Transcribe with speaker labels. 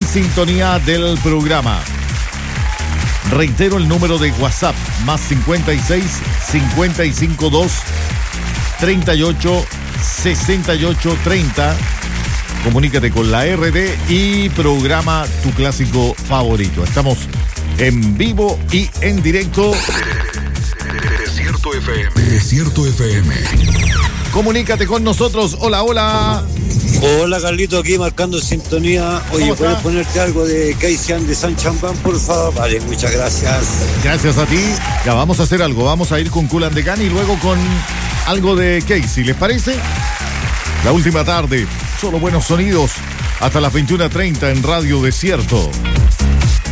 Speaker 1: sintonía del programa. Reitero el número de WhatsApp, más 56 552 38 68 30. Comunícate con la RD y programa tu clásico favorito. Estamos en vivo y en directo.
Speaker 2: Desierto FM. Desierto FM.
Speaker 1: Comunícate con nosotros. Hola, hola.
Speaker 3: Hola, Carlito, aquí marcando sintonía. Oye, ¿puedes ponerte algo de Casey and the Sunshine Band, por favor? Vale, muchas gracias.
Speaker 1: Gracias a ti. Ya vamos a hacer algo. Vamos a ir con Kool and the Gang y luego con algo de Casey. ¿Les parece? La última tarde. Solo buenos sonidos. Hasta las 21:30 en Radio Desierto.